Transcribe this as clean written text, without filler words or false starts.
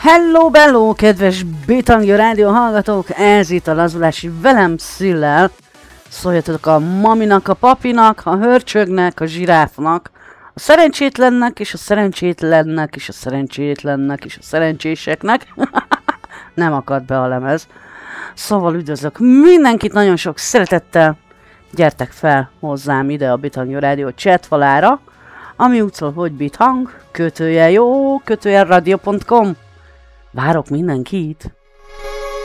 Hello, bello, kedves Bitangja rádió hallgatók! Ez itt a Lazulási velem Szillel. Szóljatok a maminak, a papinak, a hörcsögnek, a zsiráfnak, a szerencsétlennek, és a szerencsétlennek, és a szerencsétlennek, és a szerencséseknek. Nem akadt be a lemez. Szóval üdvözlök mindenkit nagyon sok szeretettel. Gyertek fel hozzám ide a Bitangja rádió chatfalára, ami úgy szól, hogy bithang, _jó, _radio.com. Várok mindenkit!